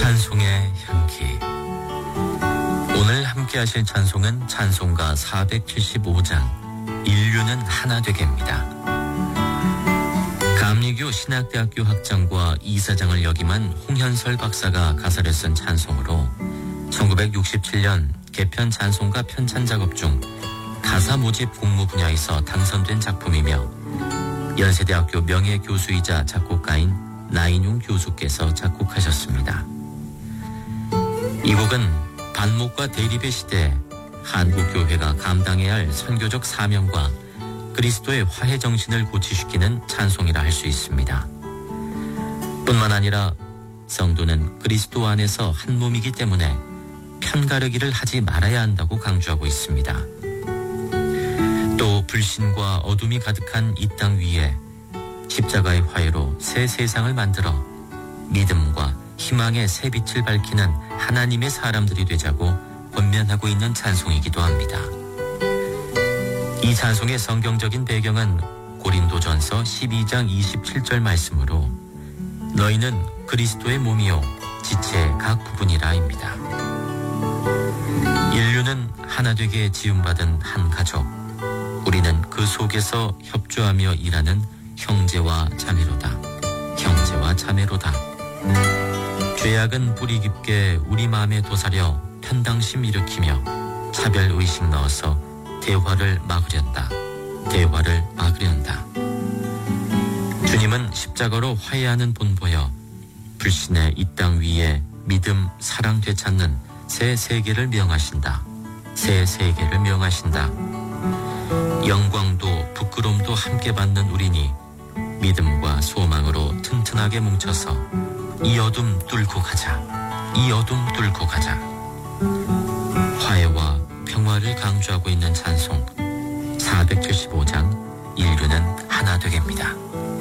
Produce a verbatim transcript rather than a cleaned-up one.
찬송의 향기. 오늘 함께 하실 찬송은 찬송가 사백칠십오 장 인류는 하나 되게입니다. 감리교 신학대학교 학장과 이사장을 역임한 홍현설 박사가 가사를 쓴 찬송으로 천구백육십칠 년 개편 찬송가 편찬 작업 중 가사 모집 공모 분야에서 당선된 작품이며 연세대학교 명예교수이자 작곡가인 나인용 교수께서 작곡하셨습니다. 이 곡은 반목과 대립의 시대에 한국교회가 감당해야 할 선교적 사명과 그리스도의 화해 정신을 고취시키는 찬송이라 할 수 있습니다. 뿐만 아니라 성도는 그리스도 안에서 한 몸이기 때문에 편가르기를 하지 말아야 한다고 강조하고 있습니다. 또 불신과 어둠이 가득한 이 땅 위에 십자가의 화해로 새 세상을 만들어 믿음과 희망의 새 빛을 밝히는 하나님의 사람들이 되자고 권면하고 있는 찬송이기도 합니다. 이 찬송의 성경적인 배경은 고린도전서 십이 장 이십칠 절 말씀으로 너희는 그리스도의 몸이요 지체의 각 부분이라입니다. 인류는 하나 되게 지음받은 한 가족, 우리는 그 속에서 협조하며 일하는 형제와 자매로다. 형제와 자매로다. 죄악은 뿌리 깊게 우리 마음에 도사려 편당심 일으키며 차별의식 넣어서 대화를 막으련다. 대화를 막으련다. 주님은 십자가로 화해하는 본보여 불신의 이 땅 위에 믿음, 사랑 되찾는 새 세계를 명하신다. 새 세계를 명하신다. 영광도 부끄러움도 함께 받는 우리니 믿음과 소망으로 튼튼하게 뭉쳐서 이 어둠 뚫고 가자. 이 어둠 뚫고 가자. 화해와 평화를 강조하고 있는 찬송 사백칠십오 장 인류는 하나 되게입니다.